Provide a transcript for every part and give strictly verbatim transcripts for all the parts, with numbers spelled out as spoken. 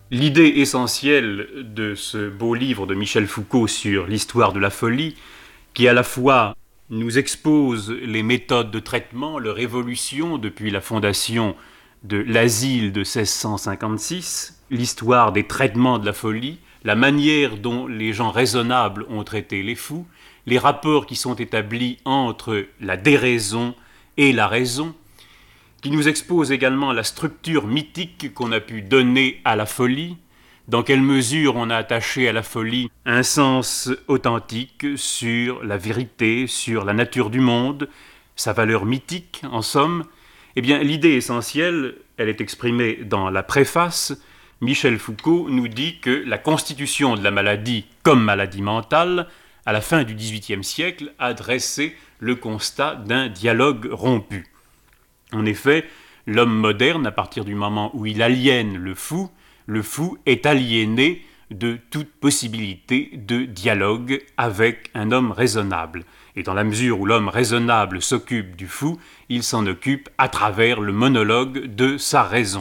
L'idée essentielle de ce beau livre de Michel Foucault sur l'histoire de la folie, qui à la fois nous expose les méthodes de traitement, leur évolution depuis la fondation de l'asile de seize cent cinquante-six, l'histoire des traitements de la folie, la manière dont les gens raisonnables ont traité les fous, les rapports qui sont établis entre la déraison et la raison, qui nous expose également la structure mythique qu'on a pu donner à la folie, dans quelle mesure on a attaché à la folie un sens authentique sur la vérité, sur la nature du monde, sa valeur mythique en somme. Eh bien, l'idée essentielle, elle est exprimée dans la préface. Michel Foucault nous dit que la constitution de la maladie comme maladie mentale, à la fin du dix-huitième siècle, a dressé le constat d'un dialogue rompu. En effet, l'homme moderne, à partir du moment où il aliène le fou, le fou est aliéné de toute possibilité de dialogue avec un homme raisonnable. Et dans la mesure où l'homme raisonnable s'occupe du fou, il s'en occupe à travers le monologue de sa raison.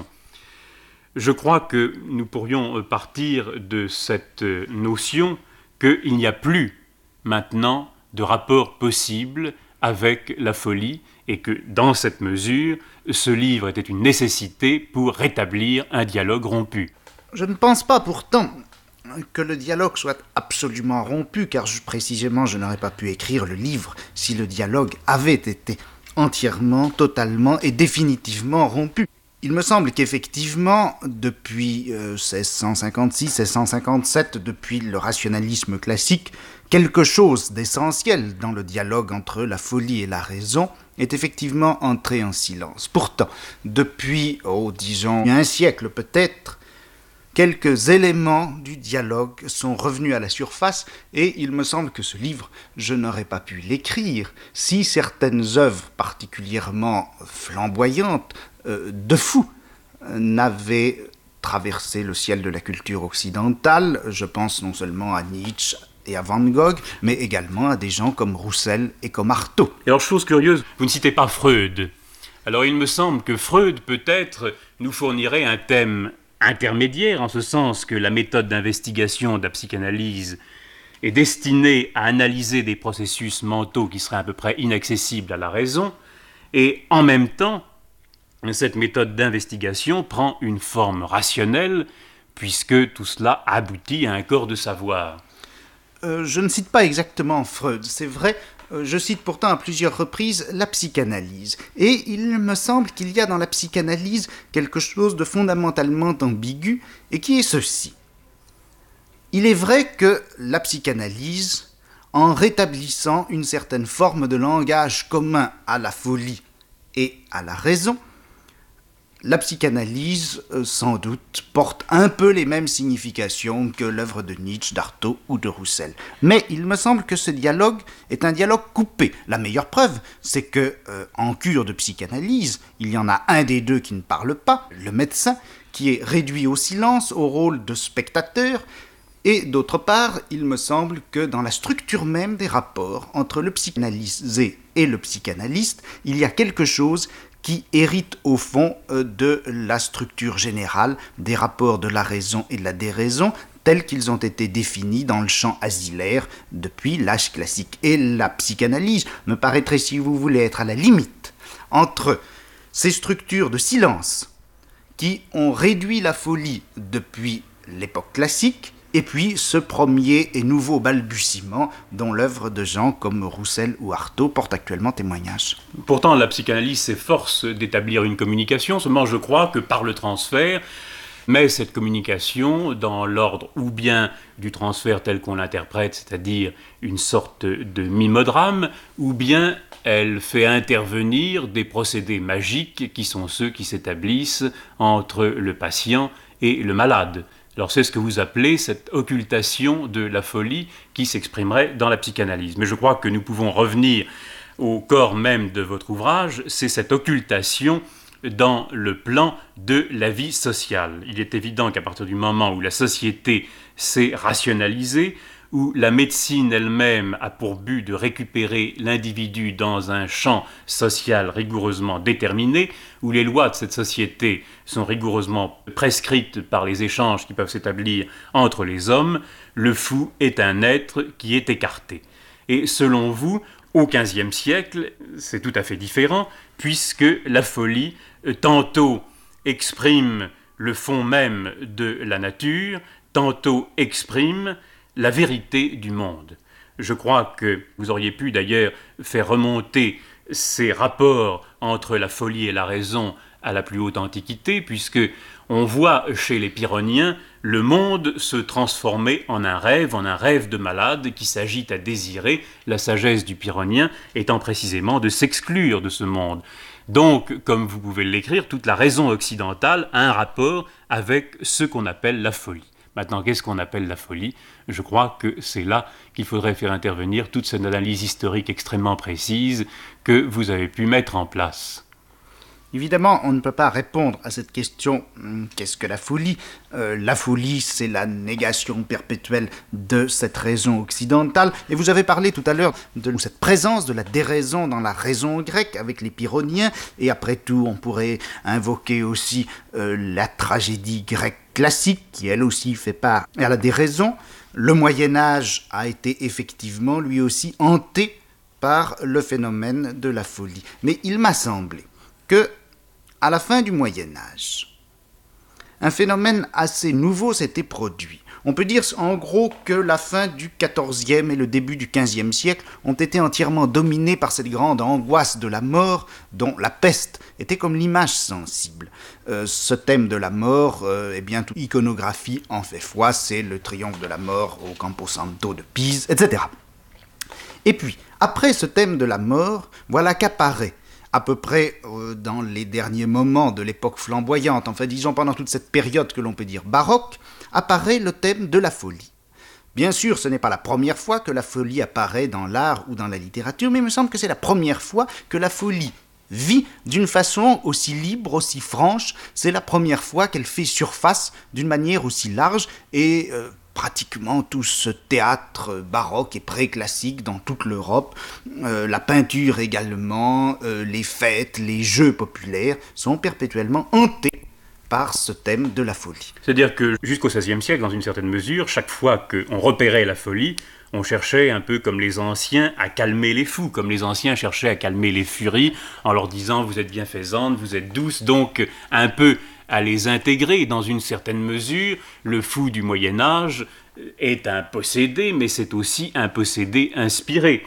Je crois que nous pourrions partir de cette notion qu'il n'y a plus maintenant de rapport possible avec la folie et que dans cette mesure, ce livre était une nécessité pour rétablir un dialogue rompu. Je ne pense pas pourtant que le dialogue soit absolument rompu, car je, précisément je n'aurais pas pu écrire le livre si le dialogue avait été entièrement, totalement et définitivement rompu. Il me semble qu'effectivement, depuis euh, seize cent cinquante-six, seize cent cinquante-sept, depuis le rationalisme classique, quelque chose d'essentiel dans le dialogue entre la folie et la raison est effectivement entré en silence. Pourtant, depuis, oh, disons, un siècle peut-être, quelques éléments du dialogue sont revenus à la surface et il me semble que ce livre, je n'aurais pas pu l'écrire si certaines œuvres particulièrement flamboyantes euh, de fous euh, n'avaient traversé le ciel de la culture occidentale. Je pense non seulement à Nietzsche et à Van Gogh, mais également à des gens comme Roussel et comme Artaud. Et alors, chose curieuse, vous ne citez pas Freud. Alors, il me semble que Freud, peut-être, nous fournirait un thème intermédiaire, en ce sens que la méthode d'investigation de la psychanalyse est destinée à analyser des processus mentaux qui seraient à peu près inaccessibles à la raison, et en même temps, cette méthode d'investigation prend une forme rationnelle, puisque tout cela aboutit à un corps de savoir. Euh, je ne cite pas exactement Freud, c'est vrai, euh, je cite pourtant à plusieurs reprises la psychanalyse. Et il me semble qu'il y a dans la psychanalyse quelque chose de fondamentalement ambigu, et qui est ceci. Il est vrai que la psychanalyse, en rétablissant une certaine forme de langage commun à la folie et à la raison, la psychanalyse, euh, sans doute, porte un peu les mêmes significations que l'œuvre de Nietzsche, d'Artaud ou de Roussel. Mais il me semble que ce dialogue est un dialogue coupé. La meilleure preuve, c'est que, euh, en cure de psychanalyse, il y en a un des deux qui ne parle pas, le médecin, qui est réduit au silence, au rôle de spectateur. Et d'autre part, il me semble que dans la structure même des rapports entre le psychanalysé et le psychanalyste, il y a quelque chose qui hérite au fond de la structure générale des rapports de la raison et de la déraison tels qu'ils ont été définis dans le champ asilaire depuis l'âge classique. Et la psychanalyse me paraîtrait, si vous voulez, être à la limite entre ces structures de silence qui ont réduit la folie depuis l'époque classique et puis ce premier et nouveau balbutiement dont l'œuvre de gens comme Roussel ou Artaud porte actuellement témoignage. Pourtant, la psychanalyse s'efforce d'établir une communication, seulement je crois que par le transfert, mais cette communication dans l'ordre ou bien du transfert tel qu'on l'interprète, c'est-à-dire une sorte de mimodrame, ou bien elle fait intervenir des procédés magiques qui sont ceux qui s'établissent entre le patient et le malade. Alors c'est ce que vous appelez cette occultation de la folie qui s'exprimerait dans la psychanalyse. Mais je crois que nous pouvons revenir au corps même de votre ouvrage, c'est cette occultation dans le plan de la vie sociale. Il est évident qu'à partir du moment où la société s'est rationalisée, où la médecine elle-même a pour but de récupérer l'individu dans un champ social rigoureusement déterminé, où les lois de cette société sont rigoureusement prescrites par les échanges qui peuvent s'établir entre les hommes, le fou est un être qui est écarté. Et selon vous, au quinzième siècle, c'est tout à fait différent, puisque la folie, tantôt exprime le fond même de la nature, tantôt exprime la vérité du monde. Je crois que vous auriez pu d'ailleurs faire remonter ces rapports entre la folie et la raison à la plus haute antiquité, puisque on voit chez les Pyrrhoniens le monde se transformer en un rêve, en un rêve de malade qui s'agite à désirer, la sagesse du Pyrrhonien étant précisément de s'exclure de ce monde. Donc, comme vous pouvez l'écrire, toute la raison occidentale a un rapport avec ce qu'on appelle la folie. Maintenant, qu'est-ce qu'on appelle la folie ? Je crois que c'est là qu'il faudrait faire intervenir toute cette analyse historique extrêmement précise que vous avez pu mettre en place. Évidemment, on ne peut pas répondre à cette question « qu'est-ce que la folie ?» euh, La folie, c'est la négation perpétuelle de cette raison occidentale. Et vous avez parlé tout à l'heure de cette présence de la déraison dans la raison grecque avec les Pyrrhoniens. Et après tout, on pourrait invoquer aussi euh, la tragédie grecque classique, qui elle aussi fait part à la déraison. Le Moyen-Âge a été effectivement lui aussi hanté par le phénomène de la folie. Mais il m'a semblé que, à la fin du Moyen-Âge, un phénomène assez nouveau s'était produit. On peut dire en gros que la fin du quatorzième et le début du quinzième siècle ont été entièrement dominés par cette grande angoisse de la mort dont la peste était comme l'image sensible. Euh, ce thème de la mort, euh, eh bien, toute iconographie en fait foi, c'est le triomphe de la mort au Camposanto de Pise, et cetera. Et puis, après ce thème de la mort, voilà qu'apparaît à peu près euh, dans les derniers moments de l'époque flamboyante, enfin disons pendant toute cette période que l'on peut dire baroque, apparaît le thème de la folie. Bien sûr, ce n'est pas la première fois que la folie apparaît dans l'art ou dans la littérature, mais il me semble que c'est la première fois que la folie vit d'une façon aussi libre, aussi franche. C'est la première fois qu'elle fait surface d'une manière aussi large et euh, pratiquement tout ce théâtre baroque et pré-classique dans toute l'Europe, euh, la peinture également, euh, les fêtes, les jeux populaires sont perpétuellement hantés par ce thème de la folie. C'est-à-dire que jusqu'au seizième siècle, dans une certaine mesure, chaque fois qu'on repérait la folie, on cherchait un peu comme les anciens à calmer les fous, comme les anciens cherchaient à calmer les furies en leur disant « vous êtes bienfaisante, vous êtes douce », donc un peu à les intégrer dans une certaine mesure. Le fou du Moyen-Âge est un possédé, mais c'est aussi un possédé inspiré.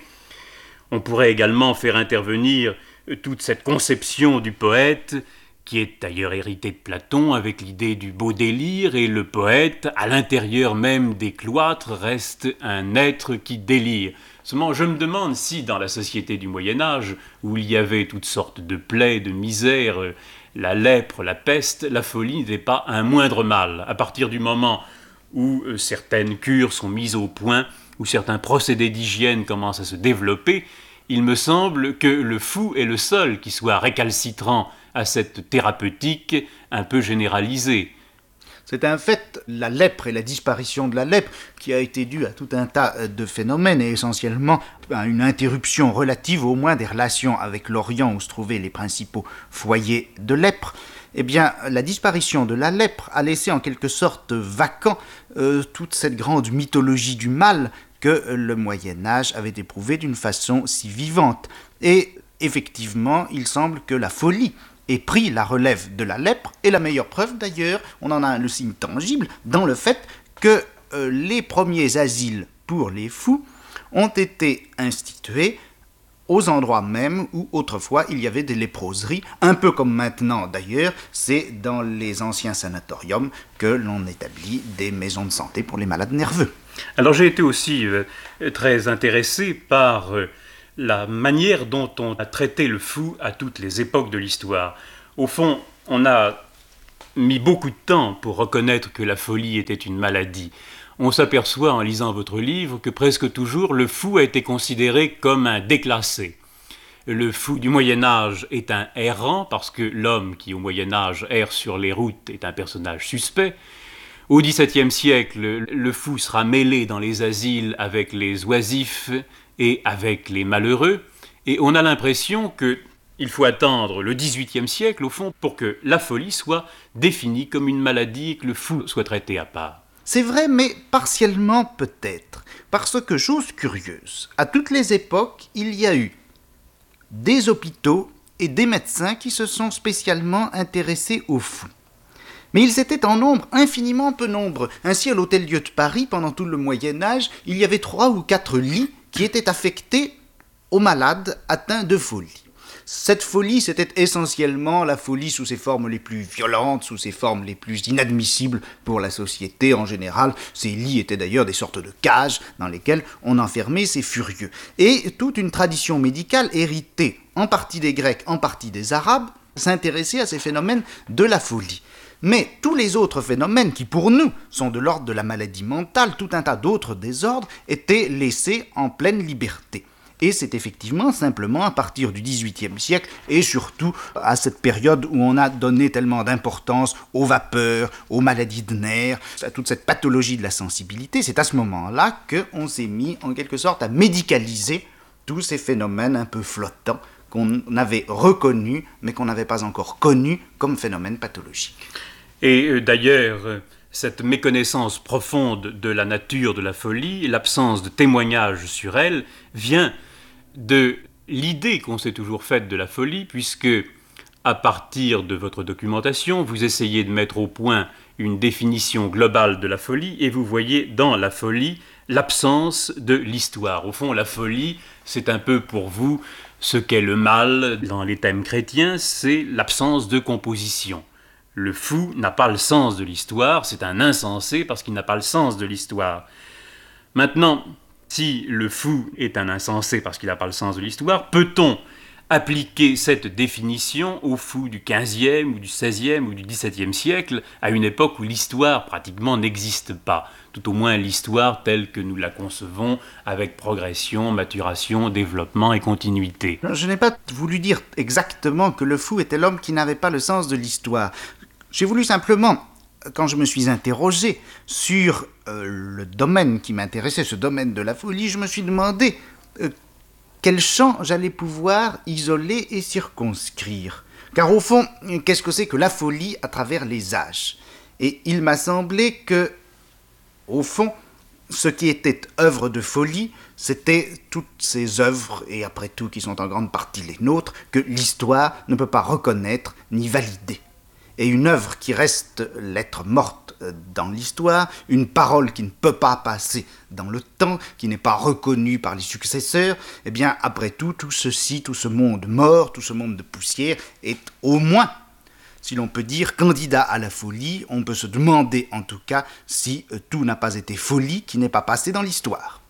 On pourrait également faire intervenir toute cette conception du poète, qui est d'ailleurs hérité de Platon, avec l'idée du beau délire, et le poète, à l'intérieur même des cloîtres, reste un être qui délire. Seulement, je me demande si, dans la société du Moyen-Âge, où il y avait toutes sortes de plaies, de misères, la lèpre, la peste, la folie n'était pas un moindre mal. À partir du moment où euh, certaines cures sont mises au point, où certains procédés d'hygiène commencent à se développer, il me semble que le fou est le seul qui soit récalcitrant à cette thérapeutique un peu généralisée. C'est un fait, la lèpre et la disparition de la lèpre, qui a été due à tout un tas de phénomènes et essentiellement à une interruption relative au moins des relations avec l'Orient où se trouvaient les principaux foyers de lèpre. Eh bien, la disparition de la lèpre a laissé en quelque sorte vacant euh, toute cette grande mythologie du mal que le Moyen-Âge avait éprouvée d'une façon si vivante. Et effectivement, il semble que la folie ait pris la relève de la lèpre, et la meilleure preuve d'ailleurs, on en a le signe tangible, dans le fait que euh, les premiers asiles pour les fous ont été institués aux endroits mêmes où autrefois il y avait des léproseries, un peu comme maintenant d'ailleurs, c'est dans les anciens sanatoriums que l'on établit des maisons de santé pour les malades nerveux. Alors j'ai été aussi euh, très intéressé par euh, la manière dont on a traité le fou à toutes les époques de l'histoire. Au fond, on a mis beaucoup de temps pour reconnaître que la folie était une maladie. On s'aperçoit en lisant votre livre que presque toujours le fou a été considéré comme un déclassé. Le fou du Moyen-Âge est un errant parce que l'homme qui au Moyen-Âge erre sur les routes est un personnage suspect. Au XVIIe siècle, le fou sera mêlé dans les asiles avec les oisifs et avec les malheureux, et on a l'impression qu'il faut attendre le dix-huitième siècle, au fond, pour que la folie soit définie comme une maladie et que le fou soit traité à part. C'est vrai, mais partiellement peut-être, parce que, chose curieuse, à toutes les époques, il y a eu des hôpitaux et des médecins qui se sont spécialement intéressés aux fous. Mais ils étaient en nombre infiniment peu nombreux. Ainsi, à l'Hôtel-Dieu de Paris, pendant tout le Moyen-Âge, il y avait trois ou quatre lits qui étaient affectés aux malades atteints de folie. Cette folie, c'était essentiellement la folie sous ses formes les plus violentes, sous ses formes les plus inadmissibles pour la société en général. Ces lits étaient d'ailleurs des sortes de cages dans lesquelles on enfermait ces furieux. Et toute une tradition médicale héritée, en partie des Grecs, en partie des Arabes, s'intéressait à ces phénomènes de la folie. Mais tous les autres phénomènes qui, pour nous, sont de l'ordre de la maladie mentale, tout un tas d'autres désordres, étaient laissés en pleine liberté. Et c'est effectivement simplement à partir du dix-huitième siècle, et surtout à cette période où on a donné tellement d'importance aux vapeurs, aux maladies de nerfs, à toute cette pathologie de la sensibilité, c'est à ce moment-là qu'on s'est mis en quelque sorte à médicaliser tous ces phénomènes un peu flottants qu'on avait reconnus, mais qu'on n'avait pas encore connus comme phénomènes pathologiques. Et euh, d'ailleurs, euh, cette méconnaissance profonde de la nature de la folie, l'absence de témoignages sur elle, vient de l'idée qu'on s'est toujours faite de la folie, puisque, à partir de votre documentation, vous essayez de mettre au point une définition globale de la folie, et vous voyez dans la folie l'absence de l'histoire. Au fond, la folie, c'est un peu pour vous ce qu'est le mal dans les thèmes chrétiens, c'est l'absence de composition. Le fou n'a pas le sens de l'histoire, c'est un insensé parce qu'il n'a pas le sens de l'histoire. Maintenant, si le fou est un insensé parce qu'il n'a pas le sens de l'histoire, peut-on appliquer cette définition aux fous du quinzième ou du seizième ou du dix-septième siècle, à une époque où l'histoire pratiquement n'existe pas, tout au moins l'histoire telle que nous la concevons, avec progression, maturation, développement et continuité. Je n'ai pas voulu dire exactement que le fou était l'homme qui n'avait pas le sens de l'histoire. J'ai voulu simplement, quand je me suis interrogé sur euh, le domaine qui m'intéressait, ce domaine de la folie, je me suis demandé euh, quel champ j'allais pouvoir isoler et circonscrire. Car au fond, qu'est-ce que c'est que la folie à travers les âges ? Et il m'a semblé que, au fond, ce qui était œuvre de folie, c'était toutes ces œuvres, et après tout qui sont en grande partie les nôtres, que l'histoire ne peut pas reconnaître ni valider. Et une œuvre qui reste lettre morte dans l'histoire, une parole qui ne peut pas passer dans le temps, qui n'est pas reconnue par les successeurs, eh bien, après tout, tout ceci, tout ce monde mort, tout ce monde de poussière, est au moins, si l'on peut dire, candidat à la folie. On peut se demander, en tout cas, si euh, tout n'a pas été folie qui n'est pas passé dans l'histoire.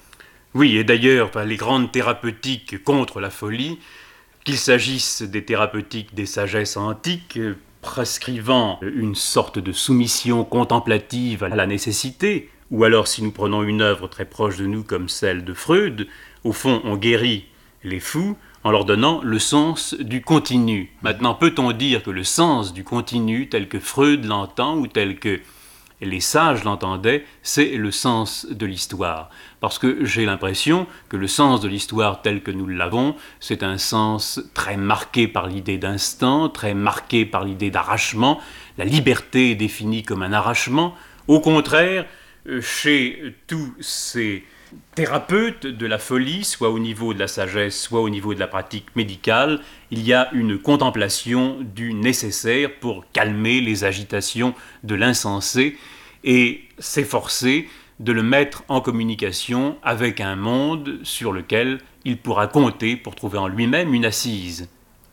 Oui, et d'ailleurs, les grandes thérapeutiques contre la folie, qu'il s'agisse des thérapeutiques des sagesses antiques, prescrivant une sorte de soumission contemplative à la nécessité, ou alors si nous prenons une œuvre très proche de nous comme celle de Freud, au fond on guérit les fous en leur donnant le sens du continu. Maintenant, peut-on dire que le sens du continu tel que Freud l'entend ou tel que les sages l'entendaient, c'est le sens de l'histoire? Parce que j'ai l'impression que le sens de l'histoire tel que nous l'avons, c'est un sens très marqué par l'idée d'instant, très marqué par l'idée d'arrachement. La liberté est définie comme un arrachement. Au contraire, chez tous ces thérapeutes de la folie, soit au niveau de la sagesse, soit au niveau de la pratique médicale, il y a une contemplation du nécessaire pour calmer les agitations de l'insensé et s'efforcer de le mettre en communication avec un monde sur lequel il pourra compter pour trouver en lui-même une assise.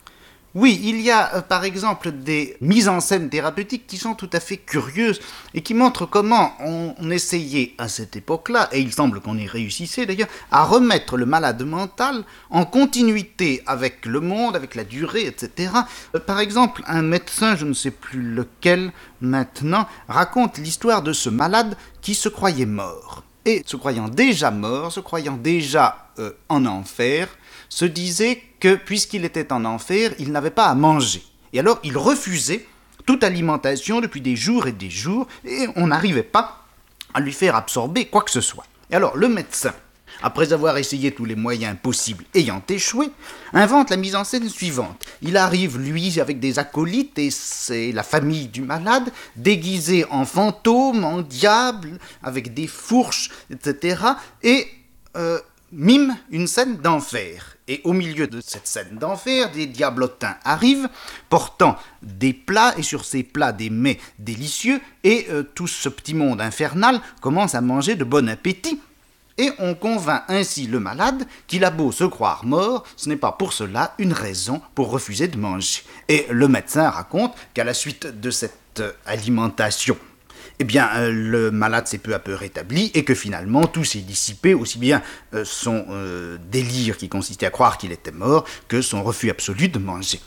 Oui, il y a euh, par exemple des mises en scène thérapeutiques qui sont tout à fait curieuses et qui montrent comment on, on essayait à cette époque-là, et il semble qu'on y réussissait d'ailleurs, à remettre le malade mental en continuité avec le monde, avec la durée, et cetera. Euh, par exemple, un médecin, je ne sais plus lequel maintenant, raconte l'histoire de ce malade qui se croyait mort. Et se croyant déjà mort, se croyant déjà euh, en enfer, se disait que, puisqu'il était en enfer, il n'avait pas à manger. Et alors, il refusait toute alimentation depuis des jours et des jours, et on n'arrivait pas à lui faire absorber quoi que ce soit. Et alors, le médecin, après avoir essayé tous les moyens possibles ayant échoué, invente la mise en scène suivante. Il arrive, lui, avec des acolytes, et c'est la famille du malade, déguisés en fantômes, en diables, avec des fourches, et cetera, et euh, mime une scène d'enfer. Et au milieu de cette scène d'enfer, des diablotins arrivent, portant des plats, et sur ces plats des mets délicieux, et euh, tout ce petit monde infernal commence à manger de bon appétit. Et on convainc ainsi le malade qu'il a beau se croire mort, ce n'est pas pour cela une raison pour refuser de manger. Et le médecin raconte qu'à la suite de cette alimentation, eh bien, euh, le malade s'est peu à peu rétabli et que finalement tout s'est dissipé, aussi bien euh, son euh, délire qui consistait à croire qu'il était mort que son refus absolu de manger.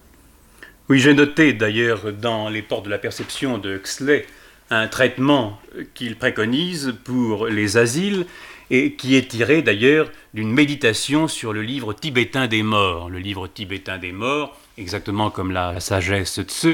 Oui, j'ai noté d'ailleurs dans Les Portes de la Perception de Huxley un traitement qu'il préconise pour les asiles et qui est tiré d'ailleurs d'une méditation sur le livre tibétain des morts. Le livre tibétain des morts, exactement comme la sagesse Tse,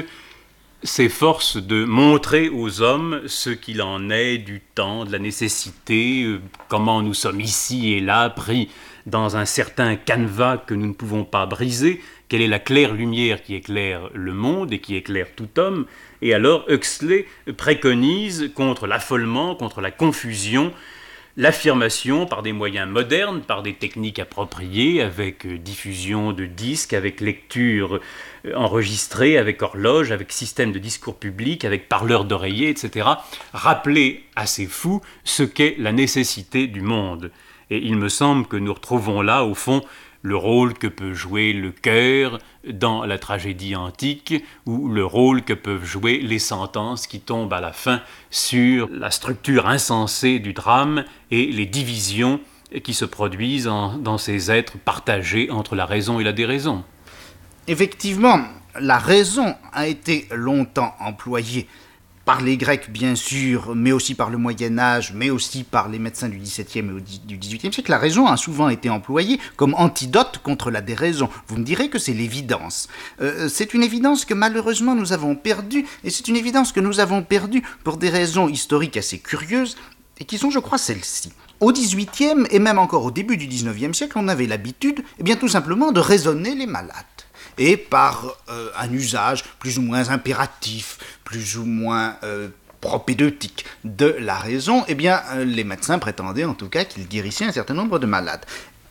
s'efforce de montrer aux hommes ce qu'il en est du temps, de la nécessité, euh, comment nous sommes ici et là, pris dans un certain canevas que nous ne pouvons pas briser, quelle est la claire lumière qui éclaire le monde et qui éclaire tout homme. Et alors Huxley préconise contre l'affolement, contre la confusion, l'affirmation par des moyens modernes, par des techniques appropriées, avec diffusion de disques, avec lecture enregistrée, avec horloge, avec système de discours public, avec parleur d'oreiller, et cetera, rappeler à ces fous ce qu'est la nécessité du monde. Et il me semble que nous retrouvons là, au fond, le rôle que peut jouer le cœur dans la tragédie antique, ou le rôle que peuvent jouer les sentences qui tombent à la fin sur la structure insensée du drame et les divisions qui se produisent en, dans ces êtres partagés entre la raison et la déraison. Effectivement, la raison a été longtemps employée par les Grecs, bien sûr, mais aussi par le Moyen-Âge, mais aussi par les médecins du dix-septième et du dix-huitième siècle. La raison a souvent été employée comme antidote contre la déraison. Vous me direz que c'est l'évidence. Euh, c'est une évidence que malheureusement nous avons perdue, et c'est une évidence que nous avons perdue pour des raisons historiques assez curieuses, et qui sont, je crois, celles-ci. Au dix-huitième et même encore au début du dix-neuvième siècle, on avait l'habitude, eh bien, tout simplement de raisonner les malades. Et par euh, un usage plus ou moins impératif, plus ou moins euh, propédeutique de la raison, eh bien, euh, les médecins prétendaient en tout cas qu'ils guérissaient un certain nombre de malades.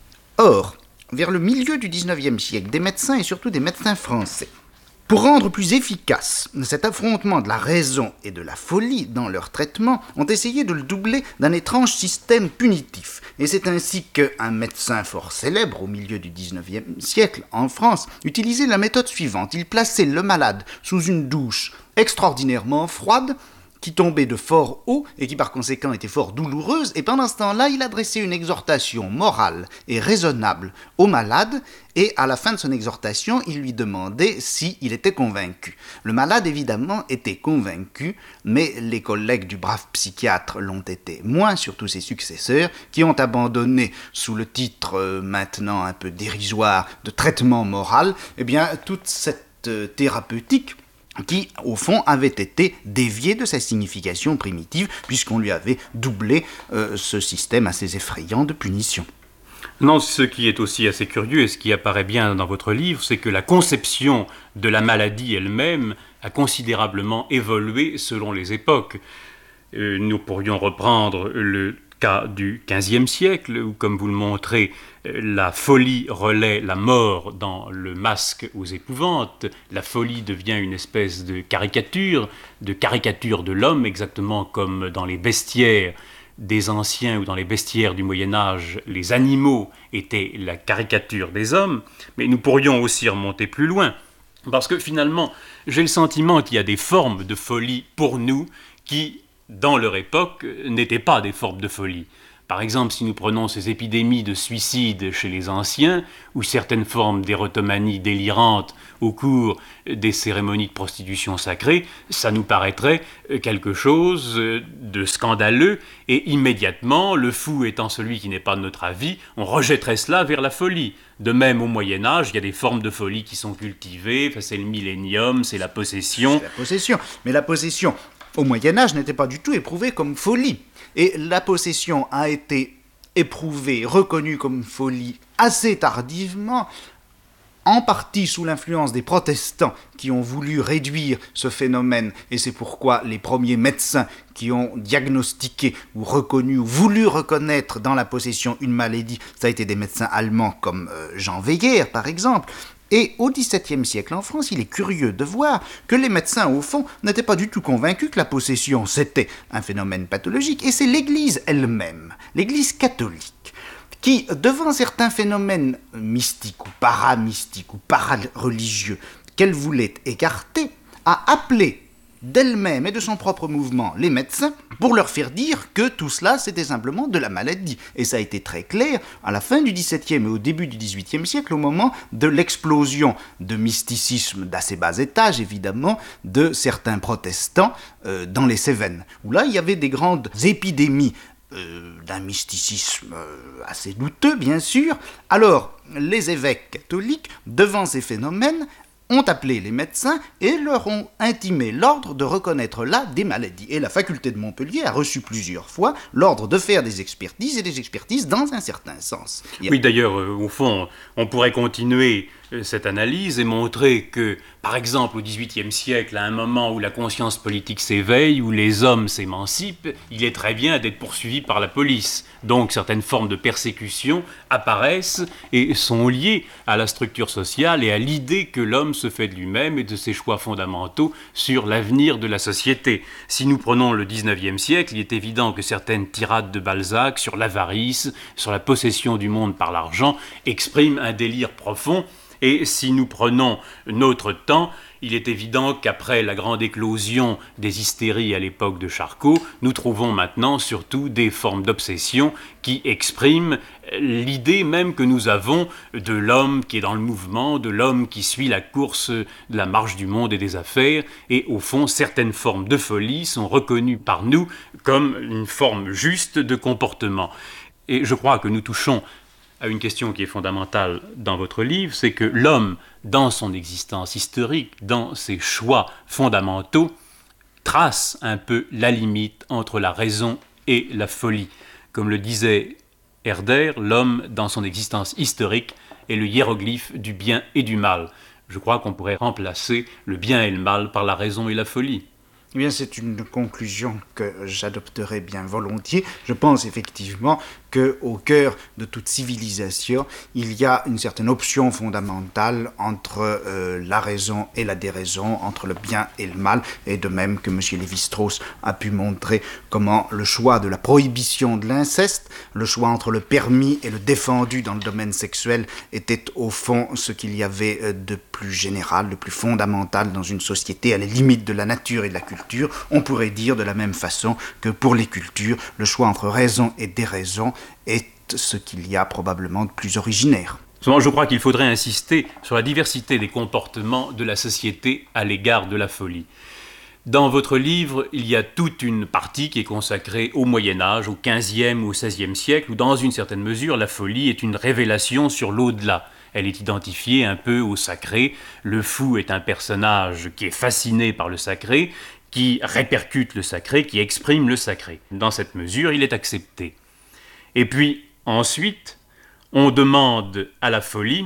Or, vers le milieu du dix-neuvième siècle, des médecins et surtout des médecins français, pour rendre plus efficace cet affrontement de la raison et de la folie dans leur traitement, ont essayé de le doubler d'un étrange système punitif. Et c'est ainsi qu'un médecin fort célèbre au milieu du dix-neuvième siècle en France utilisait la méthode suivante. Il plaçait le malade sous une douche extraordinairement froide, qui tombait de fort haut et qui par conséquent était fort douloureuse, et pendant ce temps-là, il adressait une exhortation morale et raisonnable au malade, et à la fin de son exhortation, il lui demandait s'il était convaincu. Le malade, évidemment, était convaincu, mais les collègues du brave psychiatre l'ont été moins, surtout ses successeurs, qui ont abandonné, sous le titre euh, maintenant un peu dérisoire de traitement moral, eh bien, toute cette euh, thérapeutique qui, au fond, avait été dévié de sa signification primitive, puisqu'on lui avait doublé euh, ce système assez effrayant de punition. Non, ce qui est aussi assez curieux, et ce qui apparaît bien dans votre livre, c'est que la conception de la maladie elle-même a considérablement évolué selon les époques. Euh, nous pourrions reprendre le cas du quinzième siècle, où, comme vous le montrez, la folie relaie la mort dans le Masque aux épouvantes. La folie devient une espèce de caricature, de caricature de l'homme, exactement comme dans les bestiaires des anciens ou dans les bestiaires du Moyen-Âge, les animaux étaient la caricature des hommes. Mais nous pourrions aussi remonter plus loin, parce que finalement, j'ai le sentiment qu'il y a des formes de folie pour nous qui, dans leur époque, n'étaient pas des formes de folie. Par exemple, si nous prenons ces épidémies de suicide chez les anciens, ou certaines formes d'érotomanie délirante au cours des cérémonies de prostitution sacrée, ça nous paraîtrait quelque chose de scandaleux, et immédiatement, le fou étant celui qui n'est pas de notre avis, on rejetterait cela vers la folie. De même, au Moyen-Âge, il y a des formes de folie qui sont cultivées, enfin, c'est le millénium, c'est la possession. C'est la possession, mais la possession, au Moyen-Âge, n'était pas du tout éprouvée comme folie. Et la possession a été éprouvée, reconnue comme folie assez tardivement, en partie sous l'influence des protestants qui ont voulu réduire ce phénomène, et c'est pourquoi les premiers médecins qui ont diagnostiqué ou reconnu ou voulu reconnaître dans la possession une maladie, ça a été des médecins allemands comme euh, Jean Weyer par exemple. Et au dix-septième siècle en France, il est curieux de voir que les médecins, au fond, n'étaient pas du tout convaincus que la possession, c'était un phénomène pathologique, et c'est l'Église elle-même, l'Église catholique, qui, devant certains phénomènes mystiques ou paramystiques ou parareligieux qu'elle voulait écarter, a appelé d'elle-même et de son propre mouvement les médecins pour leur faire dire que tout cela c'était simplement de la maladie. Et ça a été très clair à la fin du dix-septième et au début du dix-huitième siècle, au moment de l'explosion de mysticisme d'assez bas étage, évidemment, de certains protestants euh, dans les Cévennes, où là il y avait des grandes épidémies euh, d'un mysticisme euh, assez douteux, bien sûr. Alors, les évêques catholiques, devant ces phénomènes, ont appelé les médecins et leur ont intimé l'ordre de reconnaître là des maladies. Et la faculté de Montpellier a reçu plusieurs fois l'ordre de faire des expertises, et des expertises dans un certain sens. A... Oui, d'ailleurs, euh, au fond, on pourrait continuer euh, cette analyse et montrer que, par exemple, au dix-huitième siècle, à un moment où la conscience politique s'éveille, où les hommes s'émancipent, il est très bien d'être poursuivi par la police. Donc, certaines formes de persécution apparaissent et sont liées à la structure sociale et à l'idée que l'homme se fait de lui-même et de ses choix fondamentaux sur l'avenir de la société. Si nous prenons le dix-neuvième siècle, il est évident que certaines tirades de Balzac sur l'avarice, sur la possession du monde par l'argent, expriment un délire profond. Et si nous prenons notre temps, il est évident qu'après la grande éclosion des hystéries à l'époque de Charcot, nous trouvons maintenant surtout des formes d'obsession qui expriment l'idée même que nous avons de l'homme qui est dans le mouvement, de l'homme qui suit la course de la marche du monde et des affaires, et au fond, certaines formes de folie sont reconnues par nous comme une forme juste de comportement. Et je crois que nous touchons à une question qui est fondamentale dans votre livre, c'est que l'homme, dans son existence historique, dans ses choix fondamentaux, trace un peu la limite entre la raison et la folie. Comme le disait Herder, l'homme, dans son existence historique, est le hiéroglyphe du bien et du mal. Je crois qu'on pourrait remplacer le bien et le mal par la raison et la folie. Eh bien, c'est une conclusion que j'adopterai bien volontiers. Je pense effectivement qu'au cœur de toute civilisation, il y a une certaine option fondamentale entre euh, la raison et la déraison, entre le bien et le mal, et de même que M. Lévi-Strauss a pu montrer comment le choix de la prohibition de l'inceste, le choix entre le permis et le défendu dans le domaine sexuel, était au fond ce qu'il y avait de plus général, de plus fondamental dans une société à la limite de la nature et de la culture. On pourrait dire de la même façon que pour les cultures, le choix entre raison et déraison est ce qu'il y a probablement de plus originaire. Je crois qu'il faudrait insister sur la diversité des comportements de la société à l'égard de la folie. Dans votre livre, il y a toute une partie qui est consacrée au Moyen-Âge, au quinzième ou au seizième siècle, où dans une certaine mesure, la folie est une révélation sur l'au-delà. Elle est identifiée un peu au sacré. Le fou est un personnage qui est fasciné par le sacré, qui répercute le sacré, qui exprime le sacré. Dans cette mesure, il est accepté. Et puis, ensuite, on demande à la folie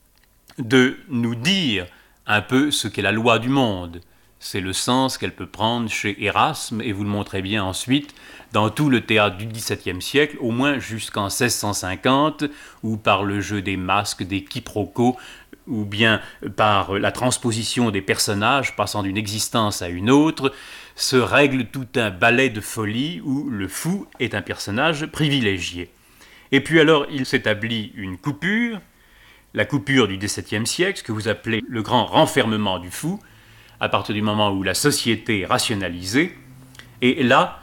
de nous dire un peu ce qu'est la loi du monde. C'est le sens qu'elle peut prendre chez Erasme, et vous le montrez bien ensuite dans tout le théâtre du dix-septième siècle, au moins jusqu'en seize cent cinquante, où par le jeu des masques, des quiproquos, ou bien par la transposition des personnages passant d'une existence à une autre, se règle tout un ballet de folie où le fou est un personnage privilégié. Et puis alors il s'établit une coupure, la coupure du dix-septième siècle, ce que vous appelez le grand renfermement du fou, à partir du moment où la société est rationalisée, et là,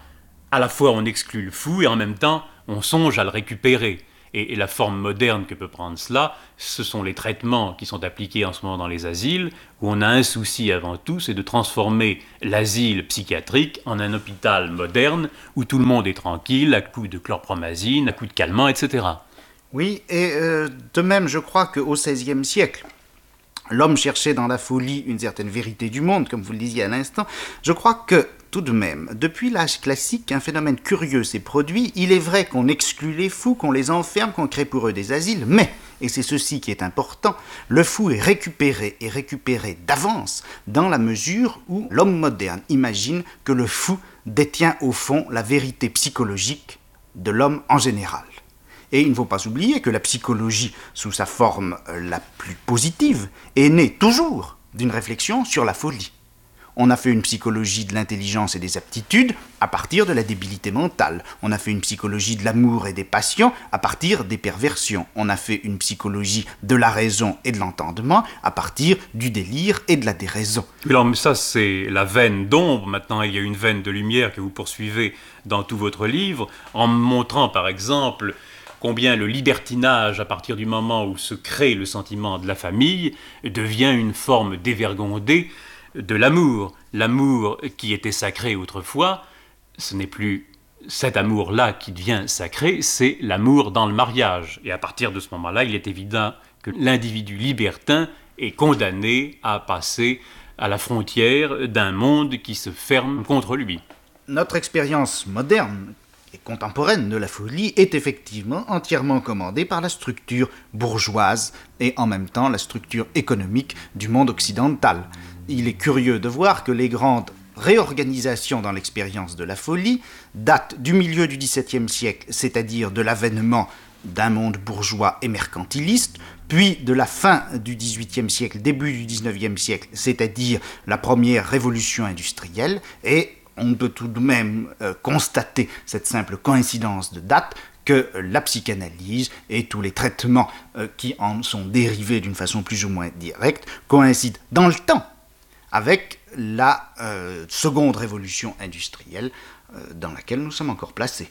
à la fois on exclut le fou et en même temps on songe à le récupérer. Et, et la forme moderne que peut prendre cela, ce sont les traitements qui sont appliqués en ce moment dans les asiles, où on a un souci avant tout, c'est de transformer l'asile psychiatrique en un hôpital moderne, où tout le monde est tranquille, à coups de chlorpromazine, à coups de calmant, et cetera. Oui, et euh, de même, je crois qu'au seizième siècle, l'homme cherchait dans la folie une certaine vérité du monde, comme vous le disiez à l'instant. Je crois que, tout de même, depuis l'âge classique, un phénomène curieux s'est produit. Il est vrai qu'on exclut les fous, qu'on les enferme, qu'on crée pour eux des asiles, mais, et c'est ceci qui est important, le fou est récupéré, et récupéré d'avance, dans la mesure où l'homme moderne imagine que le fou détient au fond la vérité psychologique de l'homme en général. Et il ne faut pas oublier que la psychologie, sous sa forme la plus positive, est née toujours d'une réflexion sur la folie. On a fait une psychologie de l'intelligence et des aptitudes à partir de la débilité mentale. On a fait une psychologie de l'amour et des passions à partir des perversions. On a fait une psychologie de la raison et de l'entendement à partir du délire et de la déraison. Alors ça, c'est la veine d'ombre. Maintenant, il y a une veine de lumière que vous poursuivez dans tout votre livre, en montrant par exemple combien le libertinage, à partir du moment où se crée le sentiment de la famille, devient une forme dévergondée de l'amour. L'amour qui était sacré autrefois, ce n'est plus cet amour-là qui devient sacré, c'est l'amour dans le mariage. Et à partir de ce moment-là, il est évident que l'individu libertin est condamné à passer à la frontière d'un monde qui se ferme contre lui. Notre expérience moderne et contemporaine de la folie est effectivement entièrement commandée par la structure bourgeoise et en même temps la structure économique du monde occidental. Il est curieux de voir que les grandes réorganisations dans l'expérience de la folie datent du milieu du dix-septième siècle, c'est-à-dire de l'avènement d'un monde bourgeois et mercantiliste, puis de la fin du dix-huitième siècle, début du dix-neuvième siècle, c'est-à-dire la première révolution industrielle, et on peut tout de même euh, constater cette simple coïncidence de date que la psychanalyse et tous les traitements euh, qui en sont dérivés d'une façon plus ou moins directe coïncident dans le temps avec la euh, seconde révolution industrielle euh, dans laquelle nous sommes encore placés.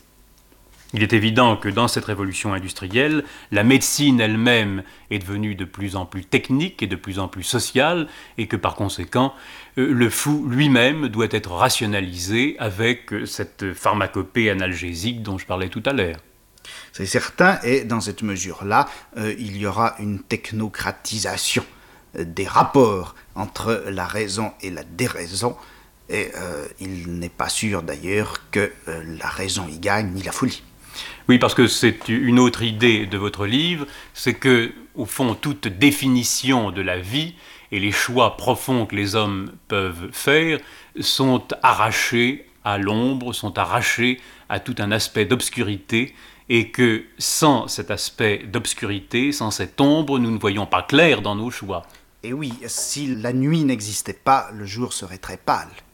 Il est évident que dans cette révolution industrielle, la médecine elle-même est devenue de plus en plus technique et de plus en plus sociale, et que par conséquent, le fou lui-même doit être rationalisé avec cette pharmacopée analgésique dont je parlais tout à l'heure. C'est certain, et dans cette mesure-là, euh, il y aura une technocratisation des rapports entre la raison et la déraison, et euh, il n'est pas sûr d'ailleurs que euh, la raison y gagne, ni la folie. Oui, parce que c'est une autre idée de votre livre, c'est que, au fond, toute définition de la vie et les choix profonds que les hommes peuvent faire sont arrachés à l'ombre, sont arrachés à tout un aspect d'obscurité, et que sans cet aspect d'obscurité, sans cette ombre, nous ne voyons pas clair dans nos choix. Et oui, si la nuit n'existait pas, le jour serait très pâle.